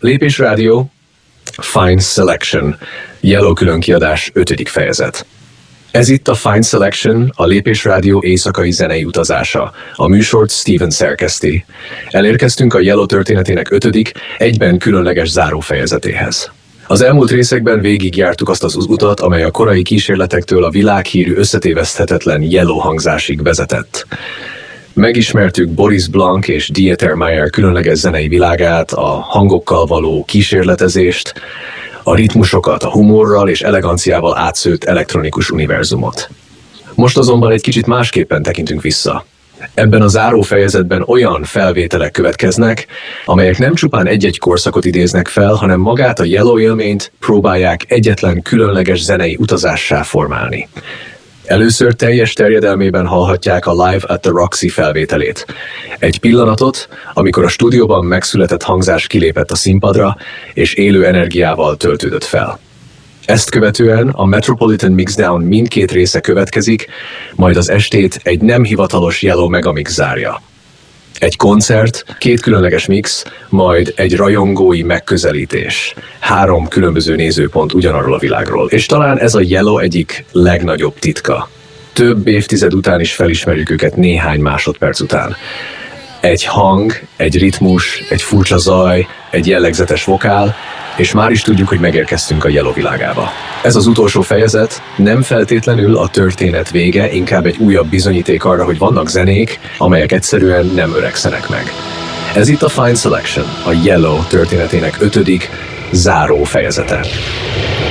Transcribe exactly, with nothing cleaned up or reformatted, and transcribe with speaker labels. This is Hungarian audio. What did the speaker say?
Speaker 1: Lépés Rádió, Fine Selection, Yellow különkiadás ötödik fejezet. Ez itt a Fine Selection, a Lépés Rádió éjszakai zenei utazása. A műsort Steven szerkeszti. Elérkeztünk a Yellow történetének ötödik, egyben különleges zárófejezetéhez. Az elmúlt részekben végigjártuk azt az utat, amely a korai kísérletektől a világhírű összetéveszthetetlen Yellow hangzásig vezetett. Megismertük Boris Blanc és Dieter Meier különleges zenei világát, a hangokkal való kísérletezést, a ritmusokat, a humorral és eleganciával átszőtt elektronikus univerzumot. Most azonban egy kicsit másképpen tekintünk vissza. Ebben a záró fejezetben olyan felvételek következnek, amelyek nem csupán egy-egy korszakot idéznek fel, hanem magát a Yellow élményt próbálják egyetlen különleges zenei utazássá formálni. Először teljes terjedelmében hallhatják a Live at the Roxy felvételét. Egy pillanatot, amikor a stúdióban megszületett hangzás kilépett a színpadra, és élő energiával töltődött fel. Ezt követően a Metropolitan Mixdown mindkét része következik, majd az estét egy nem hivatalos Yellow Megamix zárja. Egy koncert, két különleges mix, majd egy rajongói megközelítés. Három különböző nézőpont ugyanarról a világról. És talán ez a Yellow egyik legnagyobb titka. Több évtized után is felismerjük őket néhány másodperc után. Egy hang, egy ritmus, egy furcsa zaj, egy jellegzetes vokál, és már is tudjuk, hogy megérkeztünk a Yellow világába. Ez az utolsó fejezet nem feltétlenül a történet vége, inkább egy újabb bizonyíték arra, hogy vannak zenék, amelyek egyszerűen nem öregszenek meg. Ez itt a Fine Selection, a Yellow történetének ötödik, záró fejezete.